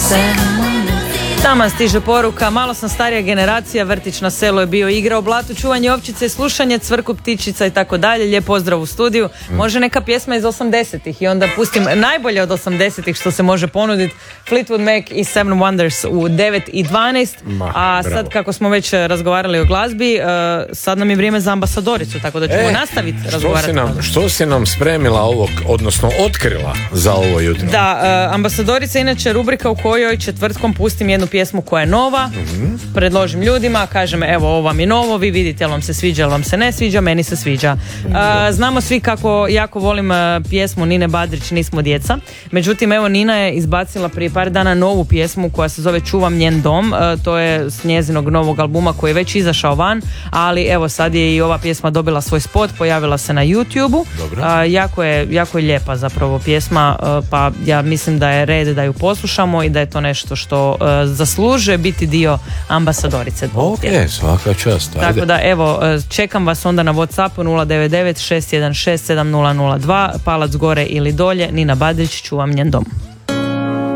Tamo stiže poruka, malo sam starija generacija, vrtić na selu je bio, igra o blatu, čuvanje ovčice, slušanje cvrku ptičica i tako dalje. Lijep pozdrav u studiju. Može neka pjesma iz 80-ih i onda pustim najbolje od 80-ih što se može ponuditi. Fleetwood Mac i Seven Wonders u 9:12. A sad kako smo već razgovarali o glazbi, sad nam je vrijeme za ambasadoricu, tako da ćemo nastaviti razgovarati. Što si nam spremila ovog, odnosno otkrila za ovo jutro? Da, ambasadorica je inače rubrika u kojoj četvrtkom pustim jednu pjesmu koja je nova, predložim ljudima, kažem evo ovo vam je novo, vi vidite jel vam se sviđa, jel vam se ne sviđa, meni se sviđa. Znamo svi kako jako volim pjesmu Nine Badrić Nismo djeca, međutim evo Nina je izbacila prije par dana novu pjesmu koja se zove Čuvam njen dom, to je s njezinog novog albuma koji je već izašao van, ali evo sad je i ova pjesma dobila svoj spot, pojavila se na YouTube-u. Jako je lijepa zapravo pjesma, pa ja mislim da je red da ju poslušamo i da je to nešto što zaslužuje biti dio ambasadorice. Ok, svaka čast. Ajde. Tako da evo, čekam vas onda na WhatsAppu 099 616 7002, palac gore ili dolje, Nina Badrić, Čuvam njen dom.